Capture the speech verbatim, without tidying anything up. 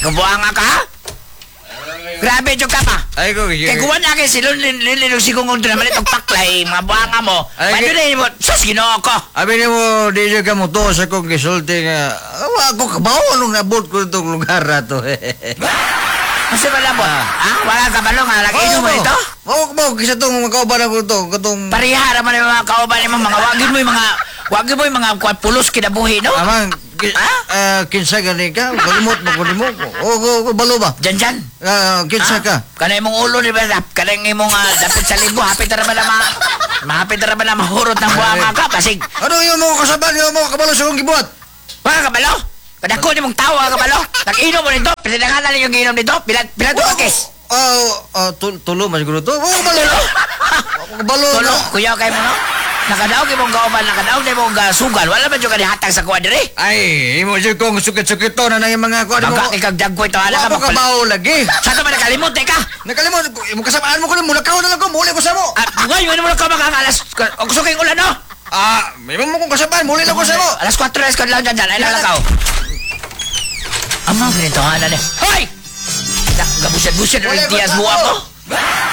Kabuanga ka? Grabe jud ka pa. Ay ko. Kay kuwan na kay silon lililog si kung unto naman itong paklay, mga buanga mo. Ay, Paano kay- na mo? Sus, ginoo ko. Abi ni mo, di siya ka mo to sa kong gisulti nga. Awa ako kabaw nung nabot ko itong lugar na to. Kasi wala mo. Ah. Ha? Wala ka ba nung halak ino mo ito? Oo, mo, kisa tong makauban ako to. Katong... Parihara man yung mga kauban mo, mga wagin mo yung mga, wagin mo yung mga kuwan pulos kinabuhi, no? Amang, ki, Ah? ah, kinsa gani ka? Kalimot mo, kalimot mo. O, o, o, balo ba? Dyan dyan. Ah, kinsa ka? Kanay mong ulo, di ba? Kanay mong uh, dapit sa libo, hapit na naman na ma... Mahapit na naman na mahurot ng buwanga ka, pasig. Ano yung mga kasaban, yung mga kabalo sa kong gibuhat? Mga kabalo, kadako ni mong tao, mga kabalo. Nag-inom mo nito, pinangalan niyo yung inom nito, pilat, pilat mo kakis. Ah, ah, tul- tulo, mas siguro to. Oo, kabalo. Kabalo Tulo, na. kuya kayo mo, no? Nakadaog yung mong kauban, nakadaog na yung mong uh, sugal. Wala ba yung kanihatag sa kuwa diri? Ay, imo siya kong sukit-sukit to na na yung mga kuha. Magka ikagdagko ito, hala ka Wala ko magpal... kabaw lagi. Sa ito ba nakalimot, teka? Nakalimot, yung kasamaan mo ko na, mulakaw na lang ko, muli ko sa mo. Ah, buwan, yun mo lang ka makakalas. O gusto kayong ulan, no? Ah, may mo kong kasamaan, muli lang ko sa mo. Alas kwatro na iskod lang dyan dyan, ay lalakaw. Amang ganito, hala na. Hoy! Gabusan-busan, Wala rin ko tiyas sa buwa mo. mo.